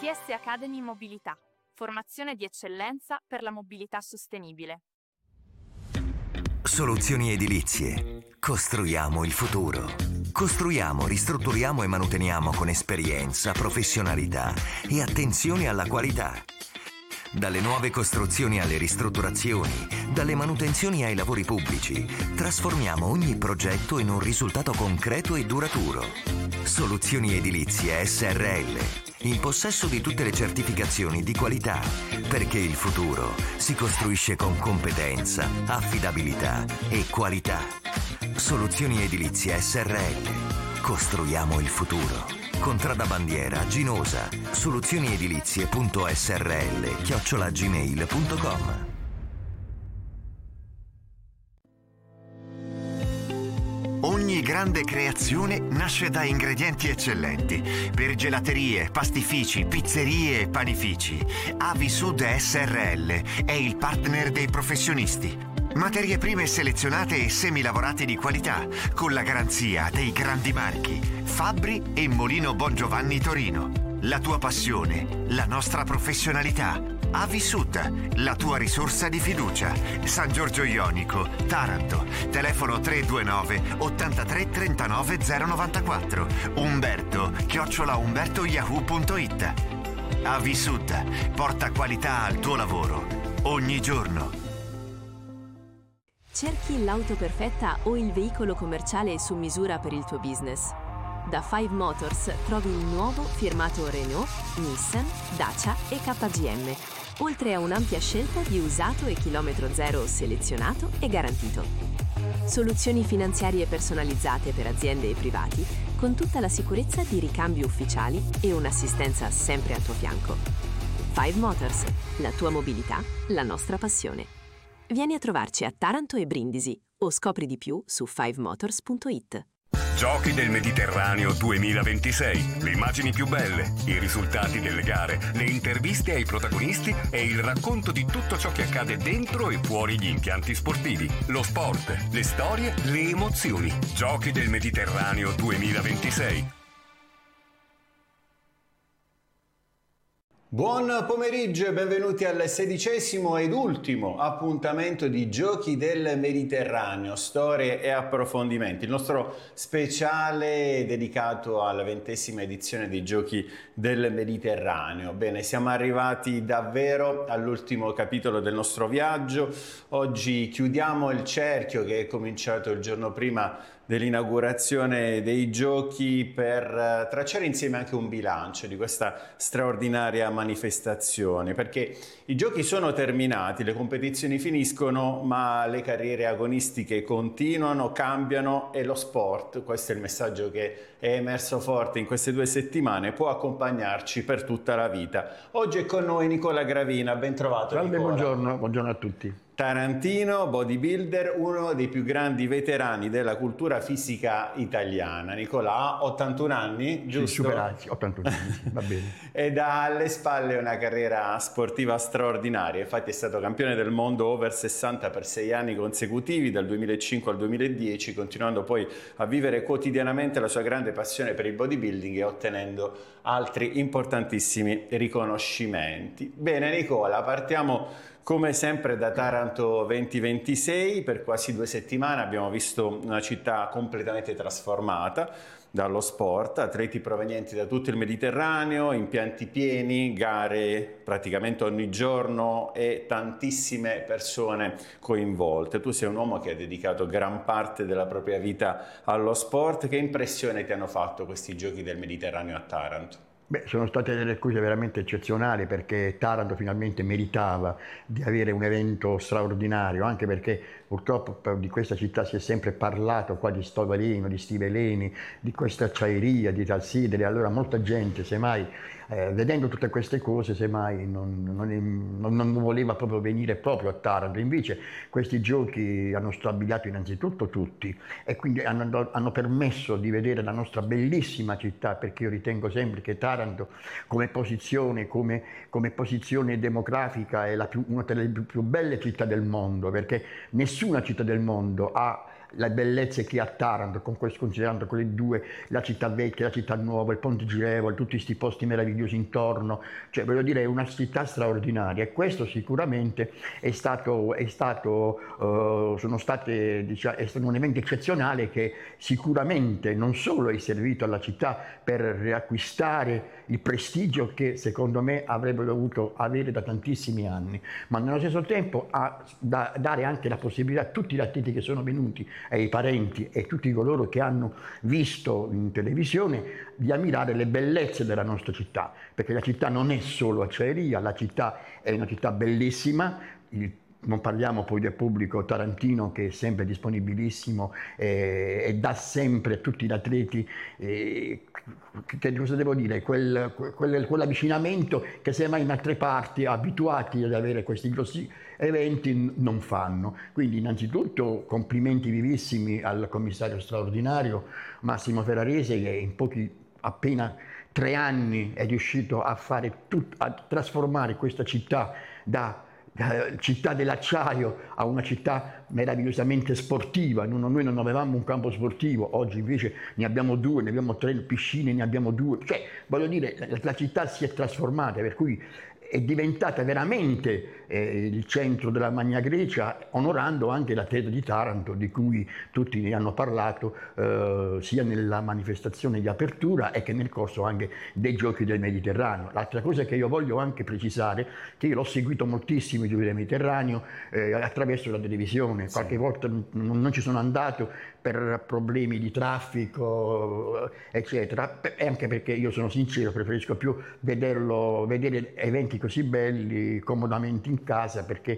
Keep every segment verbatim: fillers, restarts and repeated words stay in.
T S Academy Mobilità, formazione di eccellenza per la mobilità sostenibile. Soluzioni edilizie. Costruiamo il futuro. Costruiamo, ristrutturiamo e manuteniamo con esperienza, professionalità e attenzione alla qualità. Dalle nuove costruzioni alle ristrutturazioni, dalle manutenzioni ai lavori pubblici, trasformiamo ogni progetto in un risultato concreto e duraturo. Soluzioni edilizie S R L, in possesso di tutte le certificazioni di qualità, perché il futuro si costruisce con competenza, affidabilità e qualità. Soluzioni edilizie S R L. Costruiamo il futuro. Contrada Bandiera, Ginosa, soluzioniedilizie.srl chiocciola gmail punto com. Ogni grande creazione nasce da ingredienti eccellenti. Per gelaterie, pastifici, pizzerie e panifici, Avisud S R L è il partner dei professionisti. Materie prime selezionate e semilavorate di qualità, con la garanzia dei grandi marchi Fabbri e Molino Bongiovanni Torino. La tua passione, la nostra professionalità. Avisud, la tua risorsa di fiducia. San Giorgio Ionico, Taranto. Telefono tre due nove ottantatré trentanove zero novantaquattro. Umberto, chiocciola umbertoyahoo punto it. Avisud, porta qualità al tuo lavoro. Ogni giorno. Cerchi l'auto perfetta o il veicolo commerciale su misura per il tuo business? Da Five Motors trovi il nuovo firmato Renault, Nissan, Dacia e K G M, oltre a un'ampia scelta di usato e chilometro zero selezionato e garantito. Soluzioni finanziarie personalizzate per aziende e privati, con tutta la sicurezza di ricambi ufficiali e un'assistenza sempre al tuo fianco. Five Motors, la tua mobilità, la nostra passione. Vieni a trovarci a Taranto e Brindisi o scopri di più su five motors punto it. Giochi del Mediterraneo duemilaventisei. Le immagini più belle, i risultati delle gare, le interviste ai protagonisti e il racconto di tutto ciò che accade dentro e fuori gli impianti sportivi. Lo sport, le storie, le emozioni. Giochi del Mediterraneo duemilaventisei. Buon pomeriggio e benvenuti al sedicesimo ed ultimo appuntamento di Giochi del Mediterraneo, storie e approfondimenti, il nostro speciale dedicato alla ventesima edizione dei Giochi del Mediterraneo. Bene, siamo arrivati davvero all'ultimo capitolo del nostro viaggio. Oggi chiudiamo il cerchio che è cominciato il giorno prima dell'inaugurazione dei giochi per tracciare insieme anche un bilancio di questa straordinaria manifestazione, perché i giochi sono terminati, le competizioni finiscono, ma le carriere agonistiche continuano, cambiano e lo sport, questo è il messaggio che è emerso forte in queste due settimane, può accompagnarci per tutta la vita. Oggi è con noi Nicola Gravina, ben trovato. Salve, Nicola. buongiorno, buongiorno a tutti. Tarantino, bodybuilder, uno dei più grandi veterani della cultura fisica italiana. Nicola ha ottantuno anni, giusto? Sì, superati, ottantuno anni, va bene. Ed ha alle spalle una carriera sportiva straordinaria, infatti è stato campione del mondo over sessanta per sei anni consecutivi, dal duemilacinque al duemiladieci, continuando poi a vivere quotidianamente la sua grande passione per il bodybuilding e ottenendo altri importantissimi riconoscimenti. Bene Nicola, partiamo come sempre da Taranto duemilaventisei. Per quasi due settimane abbiamo visto una città completamente trasformata dallo sport, atleti provenienti da tutto il Mediterraneo, impianti pieni, gare praticamente ogni giorno e tantissime persone coinvolte. Tu sei un uomo che ha dedicato gran parte della propria vita allo sport. Che impressione ti hanno fatto questi Giochi del Mediterraneo a Taranto? Beh, sono state delle cose veramente eccezionali, perché Taranto finalmente meritava di avere un evento straordinario, anche perché purtroppo di questa città si è sempre parlato qua di Stovalino, di Stiveleni, di questa acciaieria, di Talsidere. Allora molta gente, semmai, eh, vedendo tutte queste cose, semmai non, non, non voleva proprio venire proprio a Taranto. Invece questi giochi hanno stabilito innanzitutto tutti e quindi hanno, hanno permesso di vedere la nostra bellissima città, perché io ritengo sempre che Taranto come posizione, come, come posizione demografica è la più, una delle più, più belle città del mondo, perché nessuna città del mondo ha le bellezze che ha Taranto, con questo, considerando quelle due, la città vecchia, la città nuova, il Ponte Girevole, tutti questi posti meravigliosi intorno, cioè voglio dire è una città straordinaria, e questo sicuramente è stato, è stato uh, sono state, diciamo, è stato un evento eccezionale che sicuramente non solo è servito alla città per riacquistare il prestigio che secondo me avrebbe dovuto avere da tantissimi anni, ma nello stesso tempo ha da dare anche la possibilità a tutti gli atleti che sono venuti, ai parenti e tutti coloro che hanno visto in televisione, di ammirare le bellezze della nostra città, perché la città non è solo acciaieria, la città è una città bellissima. Il Non parliamo poi del pubblico tarantino che è sempre disponibilissimo eh, e dà sempre a tutti gli atleti, eh, che cosa devo dire, quel, quel, quell'avvicinamento che semmai in altre parti, abituati ad avere questi grossi eventi, non fanno. Quindi innanzitutto complimenti vivissimi al commissario straordinario Massimo Ferrarese, che in pochi, appena tre anni è riuscito a, fare tut, a trasformare questa città da città dell'acciaio a una città meravigliosamente sportiva. Noi non avevamo un campo sportivo, oggi invece ne abbiamo due, ne abbiamo tre piscine, ne abbiamo due, cioè voglio dire la città si è trasformata, per cui è diventata veramente eh, il centro della Magna Grecia, onorando anche l'atleta di Taranto, di cui tutti ne hanno parlato eh, sia nella manifestazione di apertura e che nel corso anche dei Giochi del Mediterraneo. L'altra cosa che io voglio anche precisare, che io l'ho seguito moltissimo i Giochi del Mediterraneo eh, attraverso la televisione, qualche sì. volta non, non ci sono andato per problemi di traffico, eccetera, e anche perché io sono sincero, preferisco più vederlo, vedere eventi così belli comodamente in casa, perché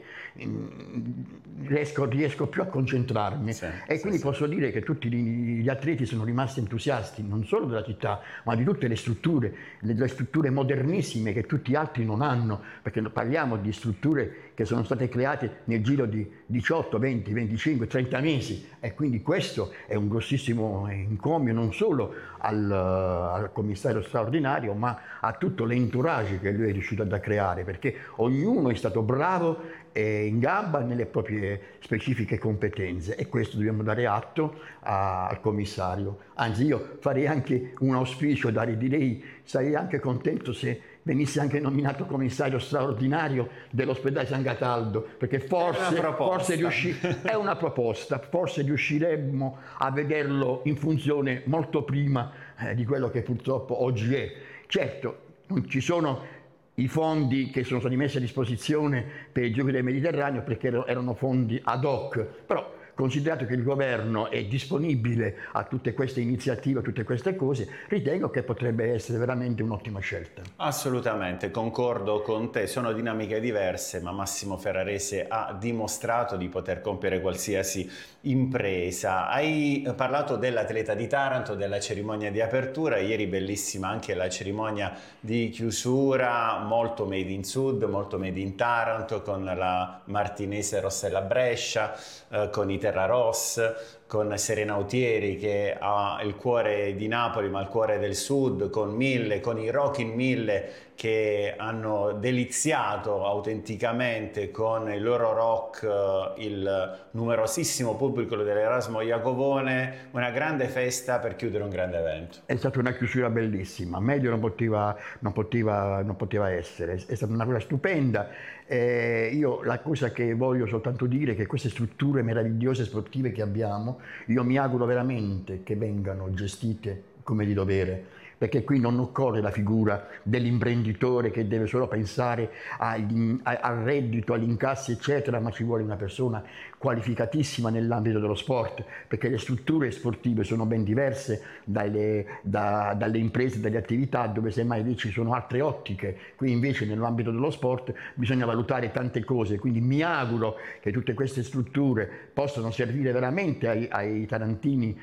mh, riesco, riesco più a concentrarmi sì, e quindi sì, posso sì. dire che tutti gli, gli atleti sono rimasti entusiasti non solo della città, ma di tutte le strutture, le, le strutture modernissime che tutti gli altri non hanno, perché parliamo di strutture che sono state create nel giro di diciotto, venti, venticinque, trenta mesi, e quindi questo è un grossissimo encomio non solo al, al commissario straordinario, ma a tutto l'entourage che lui è riuscito a creare, perché ognuno è stato bravo e in gamba nelle proprie specifiche competenze, e questo dobbiamo dare atto a, al commissario. Anzi, io farei anche un auspicio, dare, direi, sarei anche contento se venisse anche nominato commissario straordinario dell'ospedale San Cataldo, perché forse, forse riusci- è una proposta, forse riusciremmo a vederlo in funzione molto prima eh, di quello che purtroppo oggi è. Certo, non ci sono i fondi che sono stati messi a disposizione per i Giochi del Mediterraneo, perché erano fondi ad hoc, però considerato che il governo è disponibile a tutte queste iniziative, a tutte queste cose, ritengo che potrebbe essere veramente un'ottima scelta. Assolutamente, concordo con te, sono dinamiche diverse, ma Massimo Ferrarese ha dimostrato di poter compiere qualsiasi impresa. Hai parlato dell'atleta di Taranto, della cerimonia di apertura, ieri bellissima anche la cerimonia di chiusura, molto made in Sud, molto made in Taranto, con la martinese Rossella Brescia, eh, con i Terra Ross, con Serena Autieri che ha il cuore di Napoli ma il cuore del Sud, con Mille, con i Rockin' Mille che hanno deliziato autenticamente con il loro rock il numerosissimo pubblico dell'Erasmo Iacovone. Una grande festa per chiudere un grande evento. È stata una chiusura bellissima, meglio non poteva, non poteva, non poteva essere, è stata una cosa stupenda. Eh, io la cosa che voglio soltanto dire è che queste strutture meravigliose sportive che abbiamo, io mi auguro veramente che vengano gestite come di dovere, perché qui non occorre la figura dell'imprenditore che deve solo pensare al, al reddito, agli incassi eccetera, ma ci vuole una persona qualificatissima nell'ambito dello sport, perché le strutture sportive sono ben diverse dalle, da, dalle imprese, dalle attività dove semmai lì ci sono altre ottiche. Qui invece nell'ambito dello sport bisogna valutare tante cose, quindi mi auguro che tutte queste strutture possano servire veramente ai, ai tarantini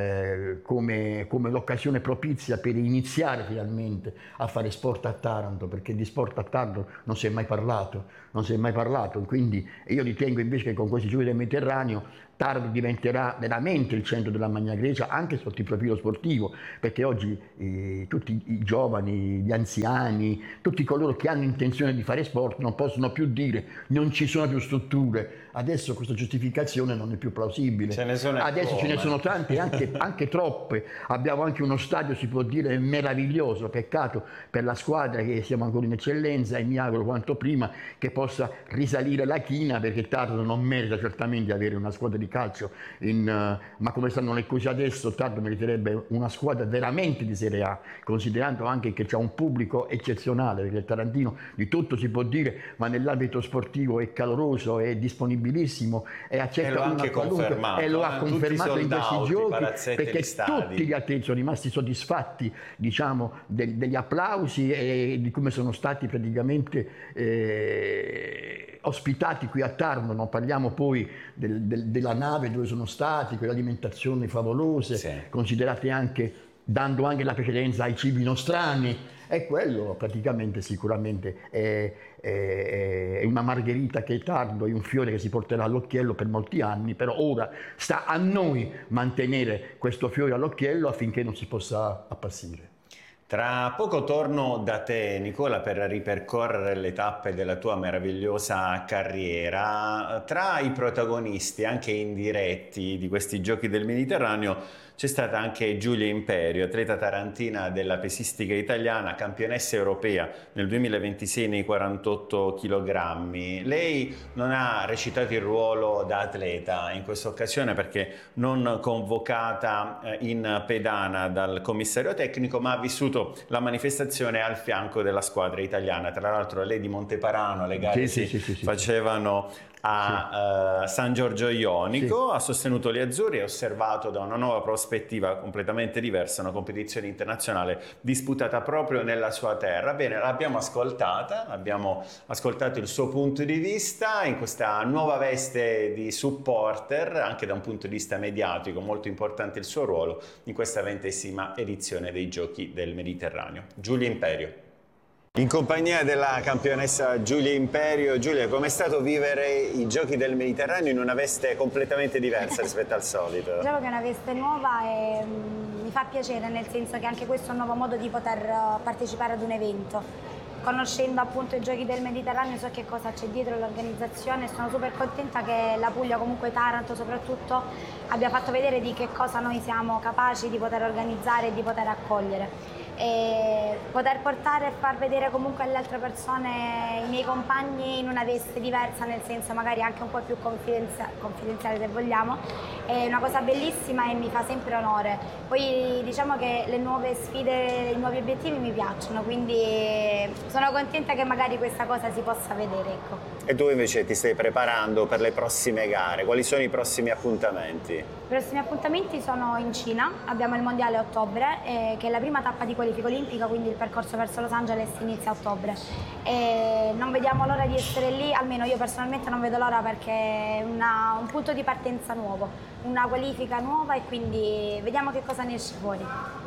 eh, come, come l'occasione propizia per iniziare finalmente a fare sport a Taranto, perché di sport a Taranto non si è mai parlato, non si è mai parlato, quindi io ritengo invece che con questi Giochi del Mediterraneo Taranto diventerà veramente il centro della Magna Grecia anche sotto il profilo sportivo, perché oggi eh, tutti i giovani, gli anziani, tutti coloro che hanno intenzione di fare sport non possono più dire non ci sono più strutture. Adesso questa giustificazione non è più plausibile. Ce ne sono Adesso come. ce ne sono tante, anche, anche troppe. Abbiamo anche uno stadio, si può dire, meraviglioso. Peccato per la squadra che siamo ancora in eccellenza, e mi auguro quanto prima che possa risalire la china, perché Taranto non merita certamente di avere una squadra di calcio in, uh, ma come stanno le cose adesso Taranto meriterebbe una squadra veramente di Serie A, considerando anche che c'è un pubblico eccezionale, perché il tarantino di tutto si può dire, ma nell'ambito sportivo è caloroso, è disponibilissimo e accetta e lo ha una anche confermato, e lo ha eh? confermato in questi giochi, perché stadi. tutti gli atleti sono rimasti soddisfatti, diciamo, de- degli applausi e di come sono stati praticamente eh, ospitati qui a Taranto. Non parliamo poi del, del, della nave dove sono stati, con le alimentazioni favolose, sì, considerate anche, dando anche la precedenza ai cibi nostrani, e quello praticamente sicuramente è, è, è una margherita che è tardo, è un fiore che si porterà all'occhiello per molti anni, però ora sta a noi mantenere questo fiore all'occhiello affinché non si possa appassire. Tra poco torno da te, Nicola, per ripercorrere le tappe della tua meravigliosa carriera. Tra i protagonisti, anche indiretti, di questi Giochi del Mediterraneo c'è stata anche Giulia Imperio, atleta tarantina della pesistica italiana, campionessa europea nel duemilaventisei nei quarantotto chilogrammi. Lei non ha recitato il ruolo da atleta in questa occasione perché non convocata in pedana dal commissario tecnico, ma ha vissuto la manifestazione al fianco della squadra italiana. Tra l'altro lei di Monteparano, le gare sì, si sì, sì, sì, facevano a sì. uh, San Giorgio Ionico, sì. Ha sostenuto gli azzurri e osservato da una nuova prospettiva completamente diversa una competizione internazionale disputata proprio nella sua terra. Bene, l'abbiamo ascoltata, abbiamo ascoltato il suo punto di vista in questa nuova veste di supporter, anche da un punto di vista mediatico molto importante il suo ruolo in questa ventesima edizione dei Giochi del Mediterraneo. Giulia Imperio. In compagnia della campionessa Giulia Imperio. Giulia, com'è stato vivere i Giochi del Mediterraneo in una veste completamente diversa rispetto al solito? Diciamo che è una veste nuova e um, mi fa piacere, nel senso che anche questo è un nuovo modo di poter uh, partecipare ad un evento. Conoscendo appunto i Giochi del Mediterraneo so che cosa c'è dietro l'organizzazione e sono super contenta che la Puglia, comunque Taranto soprattutto, abbia fatto vedere di che cosa noi siamo capaci di poter organizzare e di poter accogliere. E poter portare e far vedere comunque alle altre persone, i miei compagni, in una veste diversa, nel senso magari anche un po' più confidenziale, confidenziale se vogliamo, è una cosa bellissima e mi fa sempre onore. Poi diciamo che le nuove sfide, i nuovi obiettivi mi piacciono, quindi sono contenta che magari questa cosa si possa vedere, ecco. E tu invece ti stai preparando per le prossime gare, quali sono i prossimi appuntamenti? I prossimi appuntamenti sono in Cina, abbiamo il mondiale a ottobre, eh, che è la prima tappa di qualifica olimpica, quindi il percorso verso Los Angeles inizia a ottobre. E non vediamo l'ora di essere lì, almeno io personalmente non vedo l'ora, perché è una, un punto di partenza nuovo, una qualifica nuova e quindi vediamo che cosa ne esce fuori.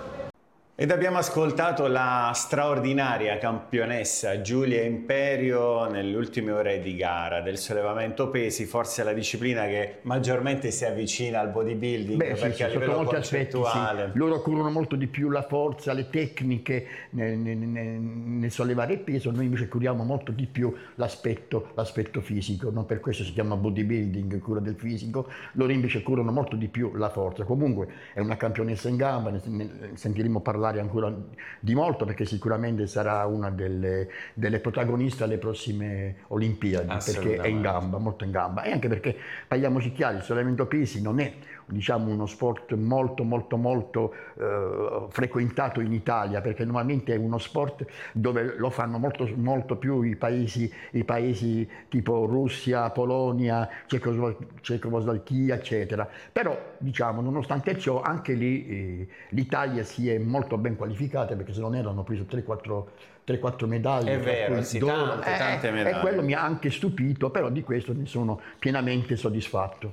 Ed abbiamo ascoltato la straordinaria campionessa Giulia Imperio nelle ultime ore di gara del sollevamento pesi, forse la disciplina che maggiormente si avvicina al bodybuilding. Beh, perché sì, a sì, livello sotto molti aspetti, concettuale sì. Loro curano molto di più la forza, le tecniche nel, nel, nel sollevare il peso, noi invece curiamo molto di più l'aspetto, l'aspetto fisico, no? Per questo si chiama bodybuilding, cura del fisico. Loro invece curano molto di più la forza. Comunque è una campionessa in gamba, ne, ne sentiremo parlare ancora di molto, perché sicuramente sarà una delle, delle protagoniste alle prossime Olimpiadi, perché è in gamba, molto in gamba, e anche perché, parliamoci chiari, il sollevamento pesi non è, diciamo, uno sport molto molto molto eh, frequentato in Italia, perché normalmente è uno sport dove lo fanno molto, molto più i paesi, i paesi tipo Russia, Polonia, Cecoslovacchia, eccetera. Però, diciamo, nonostante ciò, anche lì eh, l'Italia si è molto ben qualificata, perché se non erano preso tre quattro medaglie. È vero, sì, tante, eh, tante medaglie. E quello mi ha anche stupito, però di questo ne sono pienamente soddisfatto.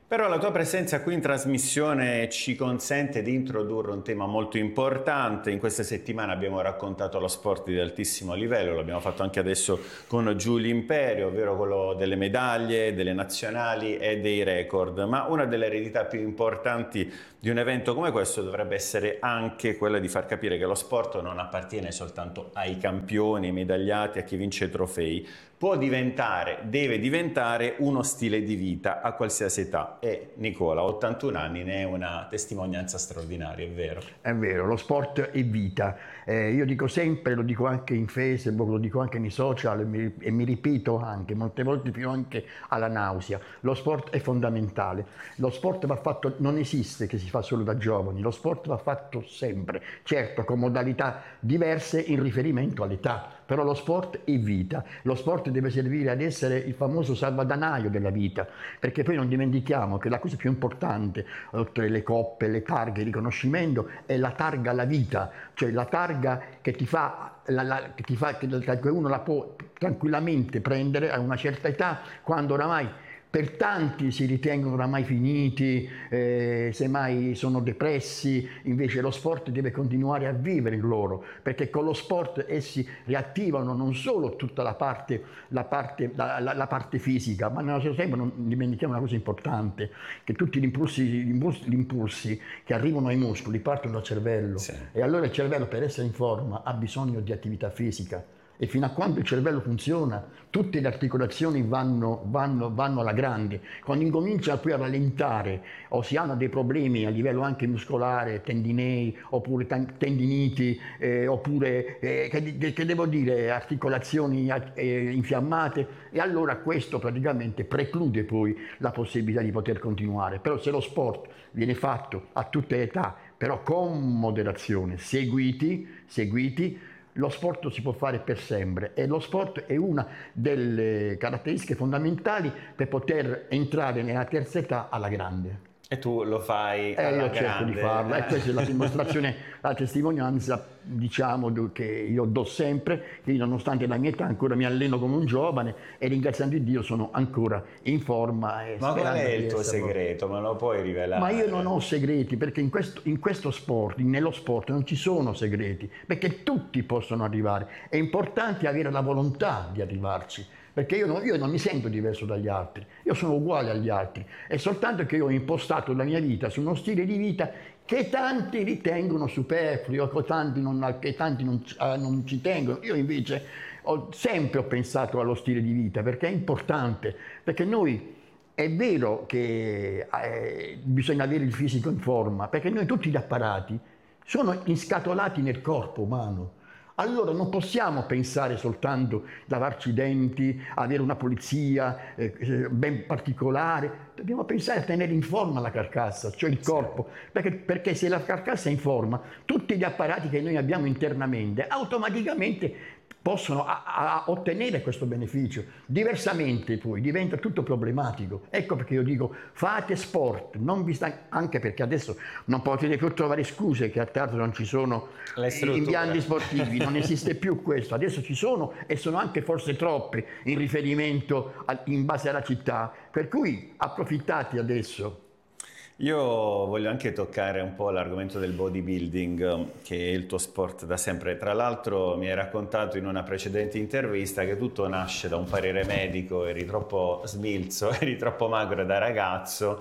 Però la tua presenza qui in trasmissione ci consente di introdurre un tema molto importante. In queste settimane abbiamo raccontato lo sport di altissimo livello, l'abbiamo fatto anche adesso con Giulio Imperio, ovvero quello delle medaglie, delle nazionali e dei record. Ma una delle eredità più importanti di un evento come questo dovrebbe essere anche quella di far capire che lo sport non appartiene soltanto ai campioni, ai medagliati, a chi vince trofei. Può diventare, deve diventare uno stile di vita a qualsiasi età. E Nicola, ottantuno anni, ne è una testimonianza straordinaria, è vero? È vero, lo sport è vita. Eh, io dico sempre, lo dico anche in Facebook, lo dico anche nei social e mi, e mi ripeto anche, molte volte più anche alla nausea. Lo sport è fondamentale. Lo sport va fatto, non esiste che si fa solo da giovani, lo sport va fatto sempre, certo con modalità diverse in riferimento all'età. Però lo sport è vita, lo sport deve servire ad essere il famoso salvadanaio della vita, perché poi non dimentichiamo che la cosa più importante, oltre le coppe, le targhe, il riconoscimento, è la targa alla vita, cioè la targa che ti fa, la, la, che, ti fa che uno la può tranquillamente prendere a una certa età, quando oramai per tanti si ritengono oramai finiti, eh, semmai sono depressi, invece lo sport deve continuare a vivere in loro, perché con lo sport essi riattivano non solo tutta la parte, la parte, la, la, la parte fisica, ma nello stesso tempo non dimentichiamo una cosa importante, che tutti gli impulsi, gli impulsi, gli impulsi che arrivano ai muscoli partono dal cervello, sì. E allora il cervello, per essere in forma, ha bisogno di attività fisica. E fino a quando il cervello funziona, tutte le articolazioni vanno, vanno, vanno alla grande. Quando incomincia poi a rallentare o si hanno dei problemi a livello anche muscolare, tendinei, oppure tendiniti, eh, oppure, eh, che, che devo dire, articolazioni eh, infiammate, e allora questo praticamente preclude poi la possibilità di poter continuare. Però se lo sport viene fatto a tutte le età, però con moderazione, seguiti, seguiti, lo sport si può fare per sempre e lo sport è una delle caratteristiche fondamentali per poter entrare nella terza età alla grande. E tu lo fai alla alla io cerco grande. di farlo, e questa è la dimostrazione, la testimonianza, diciamo, che io do sempre, che io nonostante la mia età ancora mi alleno come un giovane e ringraziando Dio sono ancora in forma. E ma qual è il tuo segreto? Proprio... Me lo puoi rivelare? Ma io non ho segreti, perché in questo, in questo sport, nello sport non ci sono segreti, perché tutti possono arrivare. È importante avere la volontà di arrivarci. Perché io non, io non mi sento diverso dagli altri, io sono uguale agli altri, è soltanto che io ho impostato la mia vita su uno stile di vita che tanti ritengono superfluo, che tanti non, che tanti non, uh, non ci tengono. Io invece ho sempre ho pensato allo stile di vita, perché è importante, perché noi è vero che eh, bisogna avere il fisico in forma, perché noi tutti gli apparati sono inscatolati nel corpo umano. Allora non possiamo pensare soltanto lavarci i denti, avere una pulizia eh, ben particolare, dobbiamo pensare a tenere in forma la carcassa, cioè il corpo, perché, perché se la carcassa è in forma, tutti gli apparati che noi abbiamo internamente automaticamente possono a, a ottenere questo beneficio. Diversamente poi diventa tutto problematico. Ecco perché io dico fate sport, non vi sta... anche perché adesso non potete più trovare scuse che a teatro non ci sono impianti sportivi, non esiste più questo, adesso ci sono e sono anche forse troppe in riferimento a, in base alla città, per cui approfittate adesso. Io voglio anche toccare un po' l'argomento del bodybuilding, che è il tuo sport da sempre. Tra l'altro mi hai raccontato in una precedente intervista che tutto nasce da un parere medico, eri troppo smilzo, eri troppo magro da ragazzo,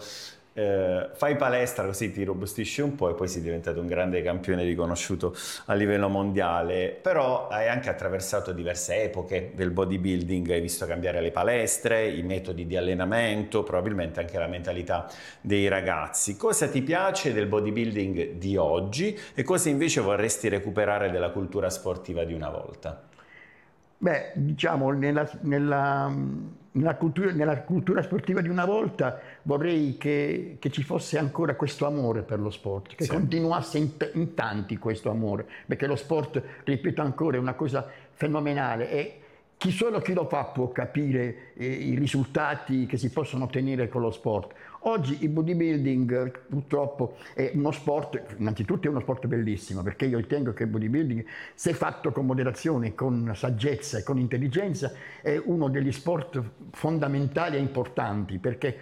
eh, fai palestra così ti robustisci un po' e poi sei diventato un grande campione riconosciuto a livello mondiale. Però hai anche attraversato diverse epoche del bodybuilding, hai visto cambiare le palestre, i metodi di allenamento, probabilmente anche la mentalità dei ragazzi. Cosa ti piace del bodybuilding di oggi e cosa invece vorresti recuperare della cultura sportiva di una volta? Beh, diciamo, nella, nella, nella, cultura, nella cultura sportiva di una volta vorrei che, che ci fosse ancora questo amore per lo sport, che sì. continuasse in, in tanti questo amore, perché lo sport, ripeto ancora, è una cosa fenomenale e chi solo chi lo fa può capire eh, i risultati che si possono ottenere con lo sport. Oggi il bodybuilding purtroppo è uno sport, innanzitutto è uno sport bellissimo, perché io ritengo che il bodybuilding, se fatto con moderazione, con saggezza e con intelligenza, è uno degli sport fondamentali e importanti, perché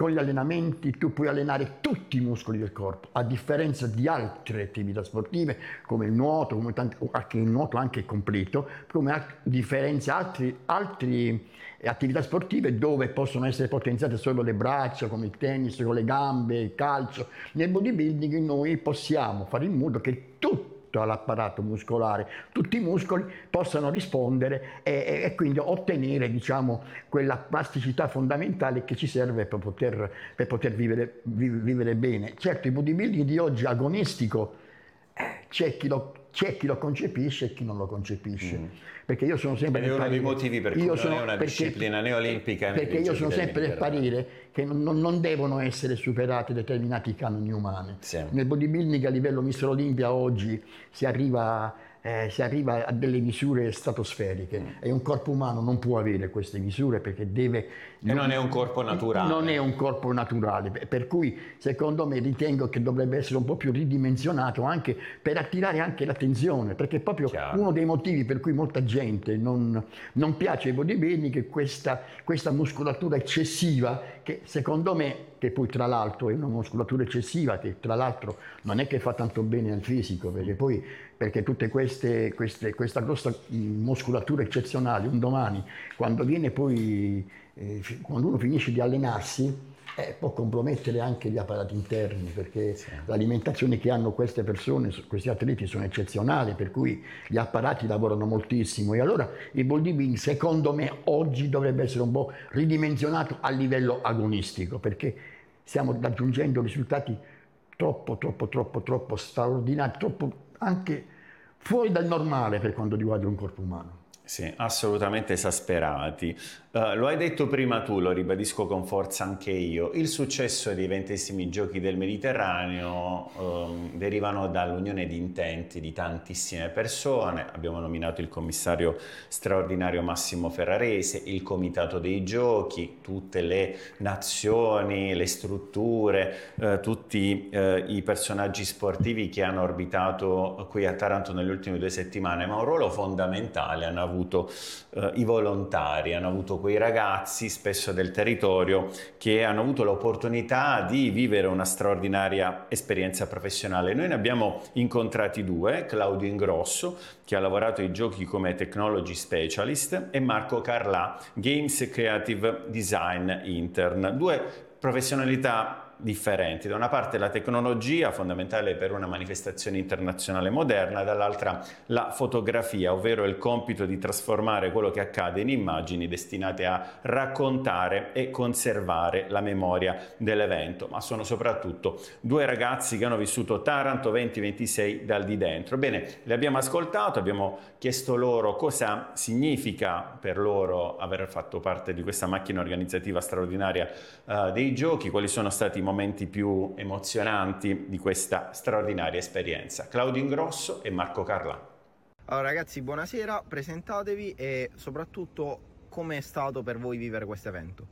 con gli allenamenti tu puoi allenare tutti i muscoli del corpo, a differenza di altre attività sportive come il nuoto, come tanti, anche il nuoto anche completo, come a differenza altri, altri attività sportive dove possono essere potenziate solo le braccia, come il tennis, con le gambe, il calcio. Nel bodybuilding noi possiamo fare in modo che tutto l'apparato muscolare, tutti i muscoli possano rispondere e, e quindi ottenere, diciamo, quella plasticità fondamentale che ci serve per poter, per poter vivere, vivere bene. Certo, il bodybuilding di oggi agonistico eh, c'è chi lo c'è chi lo concepisce e chi non lo concepisce. Mm. Perché io sono sempre Ed è uno dei motivi per cui non sono, è una perché, disciplina neolimpica. Perché io sono sempre del parere che non, non devono essere superati determinati canoni umani. Sì. Nel bodybuilding a livello Mister Olimpia oggi si arriva, eh, si arriva a delle misure stratosferiche mm. e un corpo umano non può avere queste misure perché deve... E non, non è un corpo naturale. Non è un corpo naturale, per cui secondo me ritengo che dovrebbe essere un po' più ridimensionato anche per attirare anche l'attenzione, perché è proprio Chiaro. uno dei motivi per cui molta gente non, non piace ai bodybuilding che questa, questa muscolatura eccessiva, che secondo me, che poi tra l'altro è una muscolatura eccessiva, che tra l'altro non è che fa tanto bene al fisico, perché poi perché tutte queste, queste questa grossa muscolatura eccezionale un domani, quando viene poi eh, quando uno finisce di allenarsi, eh, può compromettere anche gli apparati interni, perché sì. l'alimentazione che hanno queste persone, questi atleti sono eccezionali, per cui gli apparati lavorano moltissimo. E allora il bodybuilding secondo me oggi dovrebbe essere un po' ridimensionato a livello agonistico, perché stiamo raggiungendo risultati troppo troppo troppo troppo straordinari, troppo anche fuori dal normale per quanto riguarda un corpo umano. Sì, assolutamente esasperati. Uh, lo hai detto prima tu, lo ribadisco con forza anche io, il successo dei ventesimi Giochi del Mediterraneo um, derivano dall'unione di intenti di tantissime persone. Abbiamo nominato il commissario straordinario Massimo Ferrarese, il comitato dei Giochi, tutte le nazioni, le strutture, uh, tutti uh, i personaggi sportivi che hanno orbitato qui a Taranto nelle ultime due settimane, ma un ruolo fondamentale hanno avuto uh, i volontari, hanno avuto quei ragazzi spesso del territorio che hanno avuto l'opportunità di vivere una straordinaria esperienza professionale. Noi ne abbiamo incontrati due, Claudio Ingrosso, che ha lavorato ai Giochi come Technology Specialist, e Marco Carlà, Games Creative Design Intern. Due professionalità differenti, da una parte la tecnologia fondamentale per una manifestazione internazionale moderna, dall'altra la fotografia, ovvero il compito di trasformare quello che accade in immagini destinate a raccontare e conservare la memoria dell'evento. Ma sono soprattutto due ragazzi che hanno vissuto Taranto venti ventisei dal di dentro. Bene, li abbiamo ascoltato, abbiamo chiesto loro cosa significa per loro aver fatto parte di questa macchina organizzativa straordinaria uh, dei Giochi, quali sono stati i momenti più emozionanti di questa straordinaria esperienza. Claudio Ingrosso e Marco Carlà. Allora ragazzi, buonasera, presentatevi e soprattutto come è stato per voi vivere questo evento.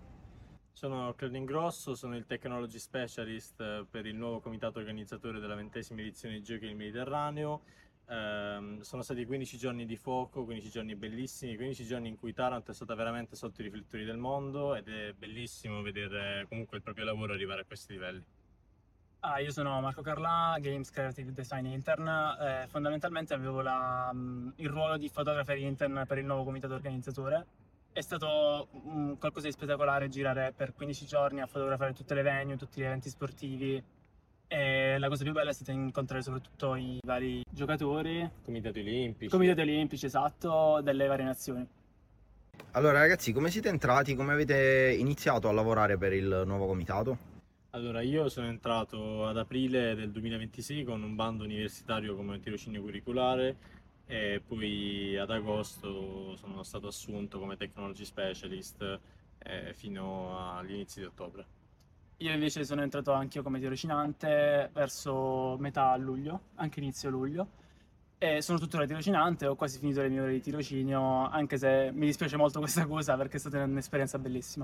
Sono Claudio Ingrosso, sono il Technology Specialist per il nuovo comitato organizzatore della ventesima edizione dei Giochi del Mediterraneo. Eh, sono stati quindici giorni di fuoco, quindici giorni bellissimi, quindici giorni in cui Taranto è stata veramente sotto i riflettori del mondo ed è bellissimo vedere comunque il proprio lavoro arrivare a questi livelli. Ah, io sono Marco Carlà, Games Creative Design Intern. Eh, fondamentalmente avevo la, il ruolo di fotografer intern per il nuovo comitato organizzatore. È stato um, qualcosa di spettacolare girare per quindici giorni a fotografare tutte le venue, tutti gli eventi sportivi. E la cosa più bella è stata incontrare soprattutto i vari giocatori, comitati olimpici, comitati olimpici esatto, delle varie nazioni. Allora ragazzi, come siete entrati, come avete iniziato a lavorare per il nuovo comitato? Allora, io sono entrato ad aprile del duemilaventisei con un bando universitario come tirocinio curriculare e poi ad agosto sono stato assunto come Technology Specialist eh, fino agli inizi di ottobre. Io invece sono entrato anch'io come tirocinante verso metà luglio, anche inizio luglio, e sono tuttora tirocinante, ho quasi finito le mie ore di tirocinio, anche se mi dispiace molto questa cosa perché è stata un'esperienza bellissima.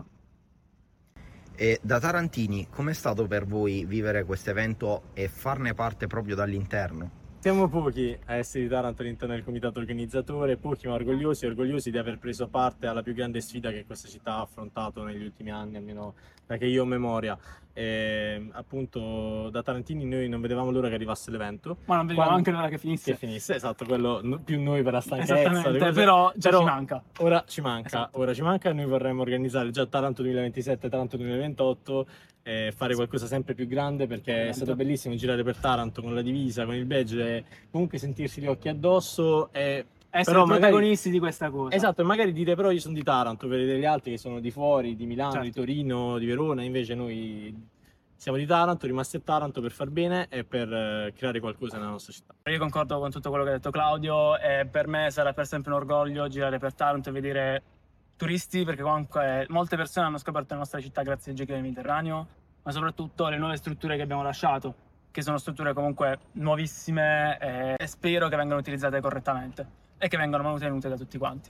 E da tarantini, com'è stato per voi vivere questo evento e farne parte proprio dall'interno? Siamo pochi a essere di Taranto all'interno del comitato organizzatore, pochi ma orgogliosi, orgogliosi di aver preso parte alla più grande sfida che questa città ha affrontato negli ultimi anni, almeno da che io ho memoria. E, appunto, da tarantini noi non vedevamo l'ora che arrivasse l'evento. Ma non vedevamo anche l'ora che finisse. Che finisse, esatto, quello più noi per la stanchezza. Esattamente, però già però ci manca. Ora ci manca, Esatto. ora ci manca e noi vorremmo organizzare già Taranto duemilaventisette, Taranto duemilaventotto e fare qualcosa sempre più grande, perché è stato bellissimo girare per Taranto con la divisa, con il badge e comunque sentirsi gli occhi addosso e essere però protagonisti magari, di questa cosa. esatto, e magari dire però io sono di Taranto, vedete gli altri che sono di fuori, di Milano, Certo. di Torino, di Verona, invece noi siamo di Taranto, rimasti a Taranto per far bene e per eh, creare qualcosa nella nostra città. Io concordo con tutto quello che ha detto Claudio e per me sarà per sempre un orgoglio girare per Taranto e vedere turisti, perché comunque molte persone hanno scoperto la nostra città grazie ai Giochi del Mediterraneo, ma soprattutto le nuove strutture che abbiamo lasciato, che sono strutture comunque nuovissime e, e spero che vengano utilizzate correttamente e che vengano mantenute da tutti quanti.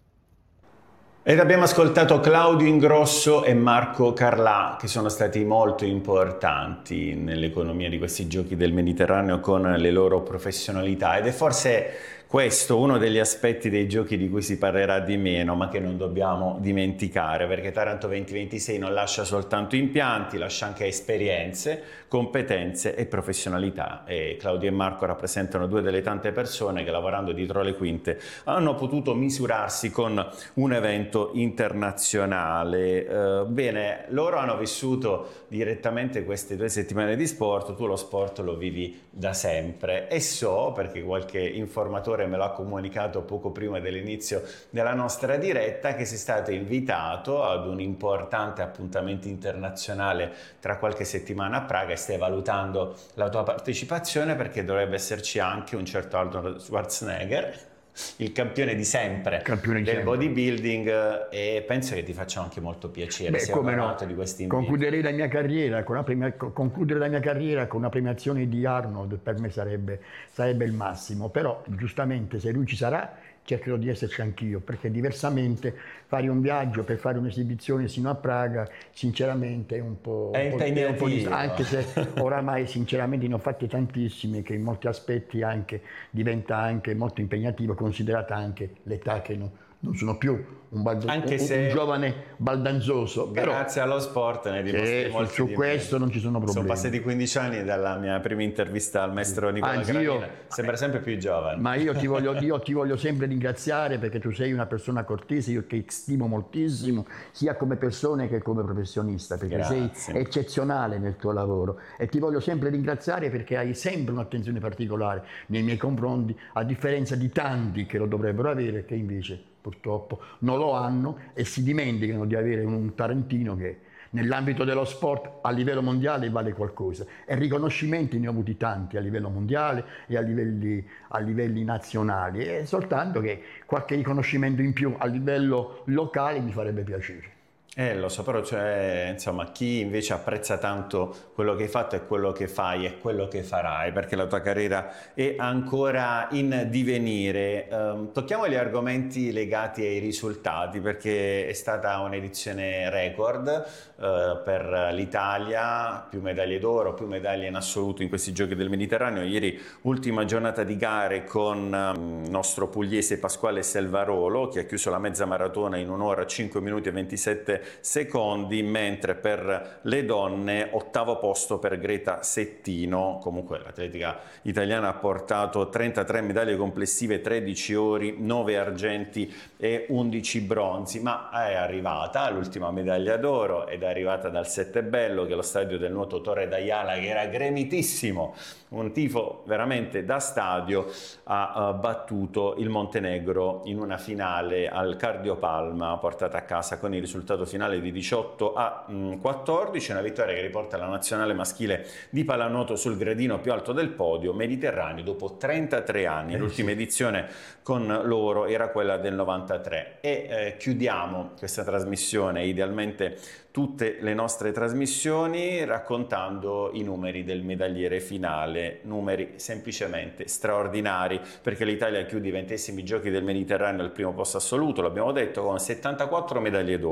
Ed abbiamo ascoltato Claudio Ingrosso e Marco Carlà, che sono stati molto importanti nell'economia di questi Giochi del Mediterraneo con le loro professionalità, ed è forse questo uno degli aspetti dei giochi di cui si parlerà di meno, ma che non dobbiamo dimenticare, perché Taranto duemilaventisei non lascia soltanto impianti, lascia anche esperienze, competenze e professionalità, e Claudio e Marco rappresentano due delle tante persone che, lavorando dietro le quinte, hanno potuto misurarsi con un evento internazionale. Eh, bene, loro hanno vissuto direttamente queste due settimane di sport, tu lo sport lo vivi da sempre e so, perché qualche informatore me l'ha comunicato poco prima dell'inizio della nostra diretta, che sei stato invitato ad un importante appuntamento internazionale tra qualche settimana a Praga e stai valutando la tua partecipazione, perché dovrebbe esserci anche un certo Arnold Schwarzenegger, il campione di sempre Campione di del sempre. bodybuilding, e penso che ti faccia anche molto piacere. Beh, sia come no. onorato di questi inviti. Concluderei la mia carriera con una premia- concludere la mia carriera con una premiazione di Arnold per me sarebbe, sarebbe il massimo, però giustamente se lui ci sarà cercherò di esserci anch'io, perché diversamente fare un viaggio per fare un'esibizione sino a Praga sinceramente è un po', È un po', è un po' di- impegnativo. anche se oramai sinceramente ne ho fatte tantissime, che in molti aspetti anche diventa anche molto impegnativo, considerata anche l'età che non, non sono più un, baldo- Anche un- se- un giovane baldanzoso, però Grazie allo sport ne dimostri eh, molti su di questo me. non ci sono problemi. Sono passati quindici anni dalla mia prima intervista al maestro Nicola Anzi, Gravina. io- Sembra sempre più giovane. Ma io ti, voglio, io ti voglio sempre ringraziare, perché tu sei una persona cortese, io che stimo moltissimo, sia come persona che come professionista, perché Grazie. sei eccezionale nel tuo lavoro, e ti voglio sempre ringraziare perché hai sempre un'attenzione particolare nei miei confronti, a differenza di tanti che lo dovrebbero avere, che invece purtroppo non lo hanno e si dimenticano di avere un tarantino che nell'ambito dello sport a livello mondiale vale qualcosa, e riconoscimenti ne ho avuti tanti a livello mondiale e a livelli, a livelli nazionali, e soltanto che qualche riconoscimento in più a livello locale mi farebbe piacere. Eh, lo so, però cioè, insomma, chi invece apprezza tanto quello che hai fatto è quello che fai e quello che farai, perché la tua carriera è ancora in divenire. Um, tocchiamo gli argomenti legati ai risultati, perché è stata un'edizione record uh, per l'Italia, più medaglie d'oro, più medaglie in assoluto in questi Giochi del Mediterraneo. Ieri ultima giornata di gare con um, il nostro pugliese Pasquale Selvarolo, che ha chiuso la mezza maratona in un'ora, cinque minuti e ventisette secondi, mentre per le donne ottavo posto per Greta Settino. Comunque l'atletica italiana ha portato trentatré medaglie complessive, tredici ori, nove argenti e undici bronzi, ma è arrivata l'ultima medaglia d'oro ed è arrivata dal Settebello, che è lo stadio del nuoto Torre d'Aiala, che era gremitissimo, un tifo veramente da stadio. Ha uh, battuto il Montenegro in una finale al Cardiopalma, portata a casa con il risultato finale di diciotto a quattordici, una vittoria che riporta la nazionale maschile di pallanuoto sul gradino più alto del podio mediterraneo dopo trentatré anni. Eh, L'ultima sì. edizione con loro era quella del novantatré. E eh, chiudiamo questa trasmissione, idealmente tutte le nostre trasmissioni, raccontando i numeri del medagliere finale, numeri semplicemente straordinari, perché l'Italia chiude i ventesimi Giochi del Mediterraneo al primo posto assoluto, l'abbiamo detto, con settantaquattro medaglie d'oro,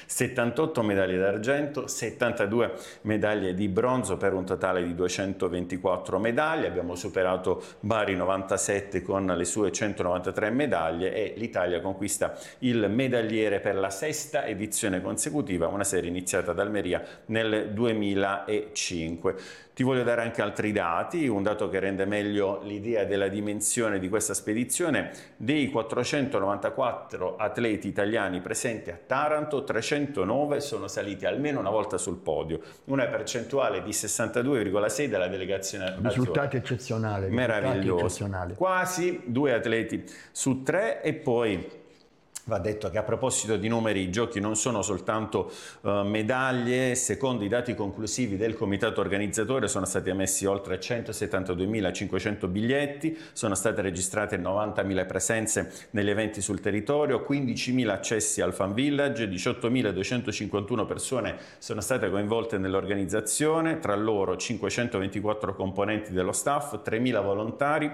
settantotto medaglie d'argento, settantadue medaglie di bronzo per un totale di duecentoventiquattro medaglie. Abbiamo superato Bari novantasette con le sue centonovantatré medaglie e l'Italia conquista il medagliere per la sesta edizione consecutiva, una serie iniziata ad Almeria nel duemilacinque. Ti voglio dare anche altri dati, un dato che rende meglio l'idea della dimensione di questa spedizione. Dei quattrocentonovantaquattro atleti italiani presenti a Taranto, trecentonove sono saliti almeno una volta sul podio, una percentuale di sessantadue virgola sei della delegazione azzurra. Risultati eccezionali. Meraviglioso. Quasi due atleti su tre. E poi va detto che a proposito di numeri, i giochi non sono soltanto uh, medaglie. Secondo i dati conclusivi del comitato organizzatore sono stati emessi oltre centosettantaduemilacinquecento biglietti, sono state registrate novantamila presenze negli eventi sul territorio, quindicimila accessi al Fan Village, diciottomiladuecentocinquantuno persone sono state coinvolte nell'organizzazione, tra loro cinquecentoventiquattro componenti dello staff, tremila volontari,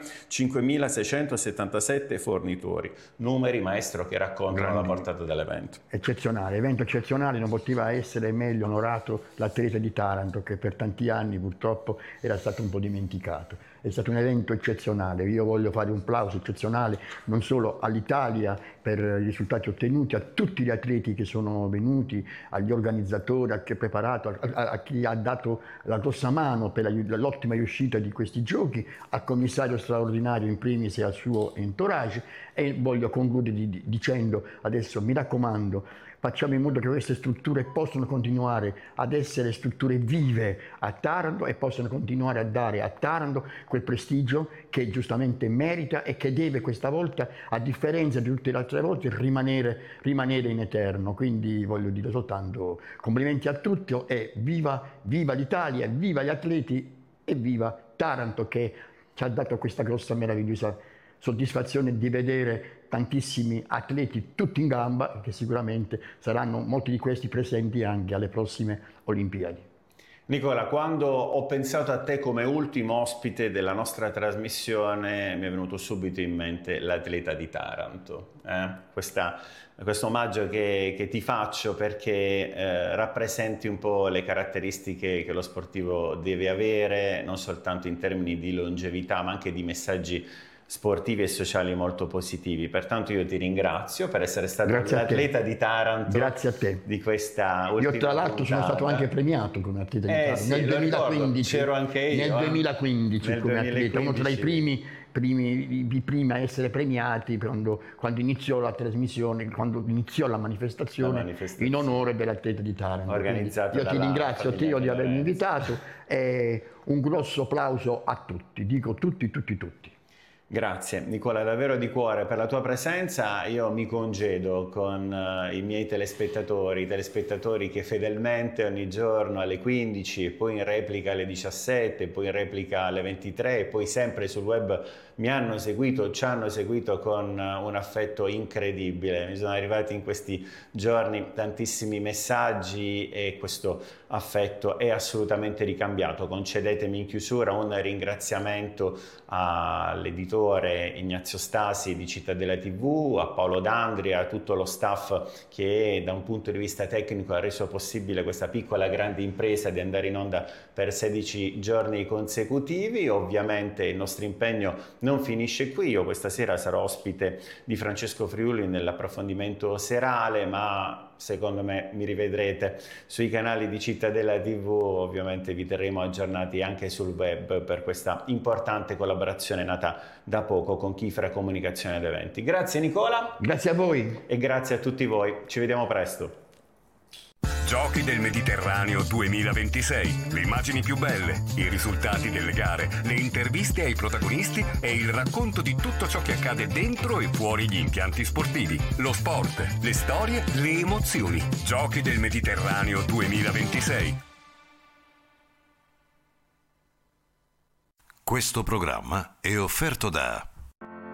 cinquemilaseicentosettantasette fornitori. Numeri, maestro, che raccontano la portata dell'evento. Eccezionale, evento eccezionale, non poteva essere meglio onorato l'atleta di Taranto, che per tanti anni purtroppo era stato un po' dimenticato. È stato un evento eccezionale, io voglio fare un plauso eccezionale non solo all'Italia per i risultati ottenuti, a tutti gli atleti che sono venuti, agli organizzatori, a chi ha preparato, a, a, a chi ha dato la grossa mano per l'ottima riuscita di questi giochi, al commissario straordinario in primis e al suo entourage. E voglio concludere di, di, dicendo adesso, mi raccomando, facciamo in modo che queste strutture possano continuare ad essere strutture vive a Taranto e possano continuare a dare a Taranto quel prestigio che giustamente merita e che deve questa volta, a differenza di tutte le altre volte, rimanere, rimanere in eterno. Quindi voglio dire soltanto complimenti a tutti e viva, viva l'Italia, viva gli atleti e viva Taranto, che ci ha dato questa grossa meravigliosa soddisfazione di vedere tantissimi atleti tutti in gamba, che sicuramente saranno molti di questi presenti anche alle prossime Olimpiadi. Nicola, quando ho pensato a te come ultimo ospite della nostra trasmissione mi è venuto subito in mente l'atleta di Taranto. Eh? Questa, questo omaggio che, che ti faccio perché eh, rappresenti un po' le caratteristiche che lo sportivo deve avere, non soltanto in termini di longevità ma anche di messaggi sportivi e sociali molto positivi. Pertanto io ti ringrazio per essere stato l'atleta di Taranto. Grazie a te. Di questa ultima Io tra l'altro sono stato anche premiato come atleta di eh, Taranto sì, nel duemilaquindici. C'ero anche io. Nel duemilaquindici nel come atleta, uno tra i primi, primi, i primi a essere premiati quando, quando iniziò la trasmissione, quando iniziò la manifestazione, la manifestazione. in onore dell'atleta di Taranto. Organizzata io ti ringrazio Teo di avermi invitato e un grosso applauso a tutti, dico tutti, tutti, tutti. Grazie Nicola, davvero di cuore per la tua presenza. Io mi congedo con uh, i miei telespettatori, i telespettatori che fedelmente ogni giorno alle quindici, poi in replica alle diciassette, poi in replica alle ventitré e poi sempre sul web mi hanno seguito, ci hanno seguito con uh, un affetto incredibile. Mi sono arrivati in questi giorni tantissimi messaggi e questo affetto è assolutamente ricambiato. Concedetemi in chiusura un ringraziamento all'editore Ignazio Stasi di Cittadella tivù, a Paolo D'Andria, a tutto lo staff che da un punto di vista tecnico ha reso possibile questa piccola grande impresa di andare in onda per sedici giorni consecutivi. Ovviamente il nostro impegno non finisce qui. Io questa sera sarò ospite di Francesco Friuli nell'approfondimento serale, ma secondo me mi rivedrete sui canali di Cittadella tivù. Ovviamente vi terremo aggiornati anche sul web per questa importante collaborazione nata da poco con Kifra Comunicazione ed Eventi. Grazie Nicola. Grazie a voi. E grazie a tutti voi. Ci vediamo presto. Giochi del Mediterraneo duemilaventisei. Le immagini più belle, i risultati delle gare, le interviste ai protagonisti e il racconto di tutto ciò che accade dentro e fuori gli impianti sportivi. Lo sport, le storie, le emozioni. Giochi del Mediterraneo duemilaventisei. Questo programma è offerto da